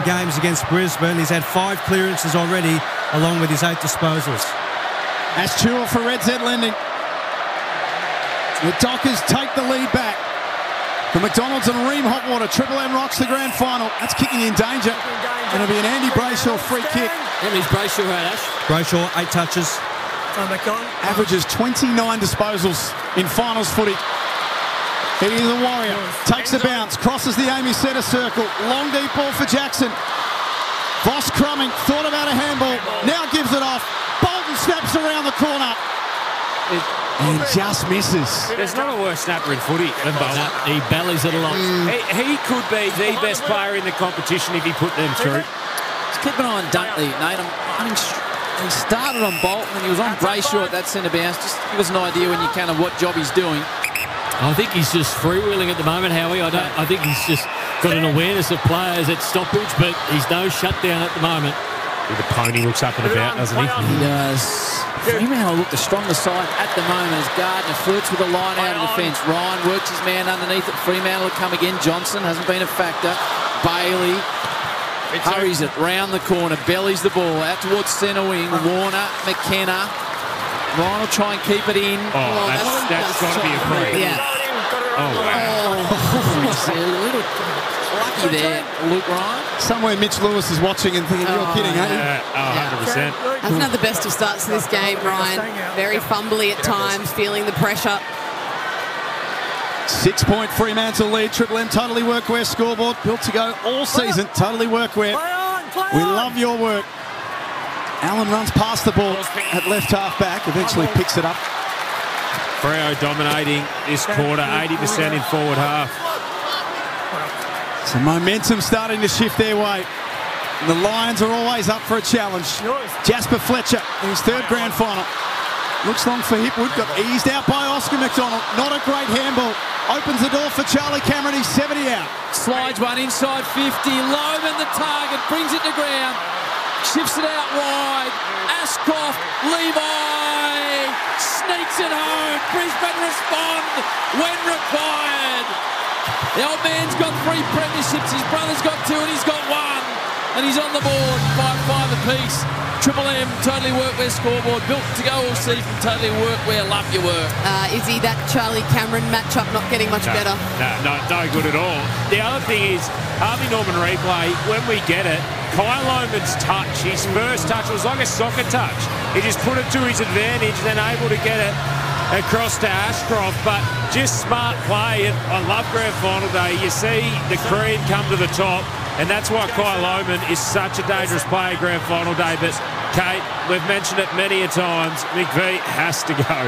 games against Brisbane. He's had 5 clearances already, along with his 8 disposals. As Chua for Red Z Lending. The Dockers take the lead back. The McDonald's and Ream Hotwater. Triple M rocks the grand final. That's kicking in danger. Going to be an Andy Brayshaw free kick. How many's Brayshaw had, Ash? Brayshaw, 8 touches. Averages 29 disposals in finals footy. He is a warrior. Takes a bounce. Crosses the Amy centre circle. Long deep ball for Jackson. Voss Crumming. Thought about a handball. Now gives it off. Bolton snaps around the corner. And just misses. There's not a worse snapper in footy than Bolton. He bellies it a lot. He could be the best player in the competition if he put them through. Just keep an eye on Dunkley, Nate. He started on Bolton and he was on Brayshaw at that centre bounce. Just give us an idea when you can of what job he's doing. I think he's just freewheeling at the moment, Howie. I think he's just got an awareness of players at stoppage, but he's no shutdown at the moment. The pony looks up and about, doesn't he? He does. Fremantle look the stronger side at the moment as Gardner flirts with a line out of defence. Ryan works his man underneath it. Fremantle will come again. Johnson hasn't been a factor. Bailey hurries it round the corner, bellies the ball out towards centre wing. Warner, McKenna. Ryan will try and keep it in. That's got to be a free. Yeah. Oh, wow. He's a little lucky there, Luke Ryan. Somewhere Mitch Lewis is watching and thinking, you're kidding, ain't you? 100%. Hasn't had the best of starts to this game, Ryan. Very fumbly at times, feeling the pressure. 6-point Fremantle lead. Triple M Totally Workwear scoreboard. Built to go all season. Totally Workwear. We love your work. Allen runs past the ball at left half back. Eventually picks it up. Freo dominating this quarter. 80% in forward half. So momentum starting to shift their way. And the Lions are always up for a challenge. Jasper Fletcher in his 3rd grand final. Looks long for Hipwood. Got eased out by Oscar McDonald. Not a great handball. Opens the door for Charlie Cameron. He's 70 out. Slides one inside 50. Loman the target. Brings it to ground. Shifts it out wide. Ashcroft. Levi. Sneaks it home. Brisbane respond when required. The old man's got 3 premierships. His brother's got 2 and he's got 1. And he's on the board. 5-5 apiece. Triple M, Totally Workwear scoreboard. Built to go all season. Totally Workwear. Love your work. Izzy, that Charlie Cameron matchup not getting much better. No good at all. The other thing is, Harvey Norman replay, when we get it, Kyle Loman's touch, his first touch was like a soccer touch. He just put it to his advantage, then able to get it across to Ashcroft, but just smart play. And I love grand final day. You see the cream come to the top, and that's why Kyle Loman is such a dangerous player grand final day. But Kate, we've mentioned it many a times, McVeigh has to go.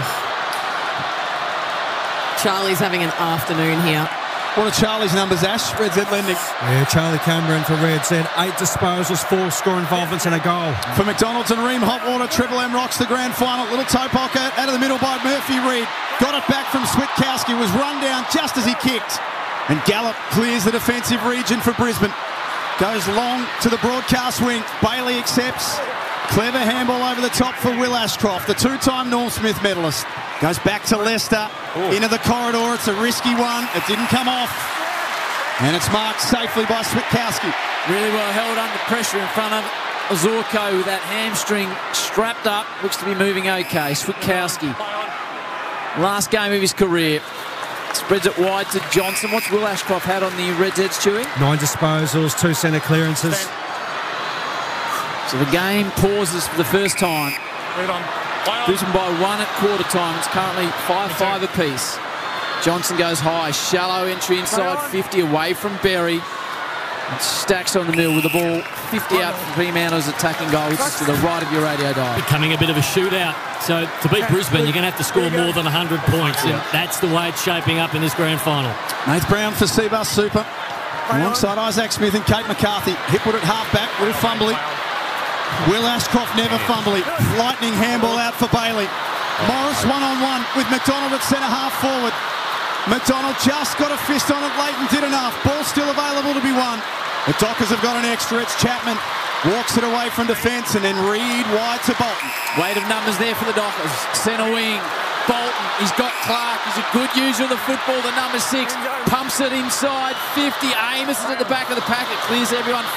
Charlie's having an afternoon here. What are Charlie's numbers, Ash? Red Z Lending. Yeah, Charlie Cameron for Red Z. 8 disposals, 4 score involvements and a goal. For McDonald's and Ream Hotwater, Triple M rocks the grand final. Little toe pocket out of the middle by Murphy Reid. Got it back from Switkowski. Was run down just as he kicked. And Gallup clears the defensive region for Brisbane. Goes long to the broadcast wing. Bailey accepts. Clever handball over the top for Will Ashcroft, the 2-time Norm Smith medalist. Goes back to Leicester. Into the corridor. It's a risky one. It didn't come off. And it's marked safely by Switkowski. Really well held under pressure in front of Azorko with that hamstring strapped up. Looks to be moving okay. Switkowski. Last game of his career. Spreads it wide to Johnson. What's Will Ashcroft had on the Red Zeds, Chewy? 9 disposals, 2 centre clearances. So the game pauses for the first time. Brisbane by 1 at quarter time. It's currently 5-5 apiece. Johnson goes high. Shallow entry inside 50 away from Berry. And stacks on the middle with the ball 50 out from Fremantle's attacking goal, which is to the right of your radio dial. Becoming a bit of a shootout. So to beat Brisbane, you're going to have to score more than 100 points. And that's the way it's shaping up in this grand final. Nath Brown for Seabus Super. Alongside Isaac Smith and Kate McCarthy. Hipwood at half-back. Little fumbly. Will Ashcroft never fumbly. Lightning handball out for Bailey. Morris one-on-one with McDonald at centre-half forward. McDonald just got a fist on it late and did enough. Ball still available to be won. The Dockers have got an extra. It's Chapman. Walks it away from defence and then Reid wide to Bolton. Weight of numbers there for the Dockers. Centre wing. Bolton. He's got Clark. He's a good user of the football. The number 6 pumps it inside 50. Amos is at the back of the packet. Clears everyone.